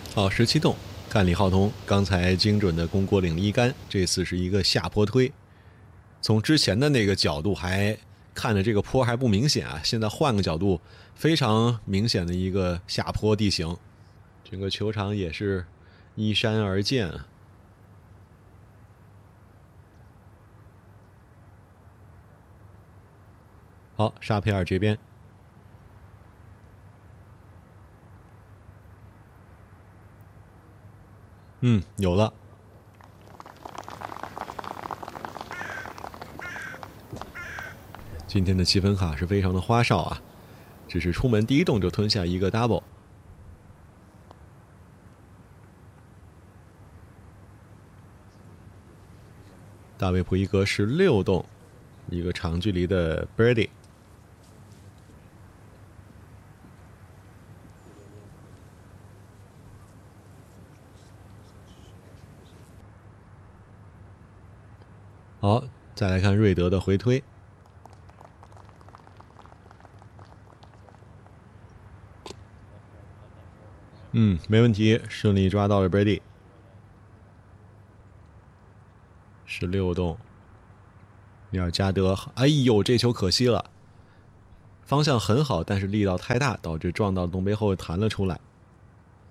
好，17洞，看李浩彤刚才精准的攻过领了一杆，这次是一个下坡推。从之前的那个角度还看着这个坡还不明显啊，现在换个角度，非常明显的一个下坡地形，整个球场也是依山而建啊。好，沙佩尔这边，有了。今天的积分卡是非常的花哨啊，只是出门第一洞就吞下一个 double。大卫普伊格16洞，一个长距离的 birdie。好，再来看瑞德的回推。没问题，顺利抓到了 birdie。16洞，米尔加德，哎呦，这球可惜了，方向很好，但是力道太大，导致撞到洞背后弹了出来。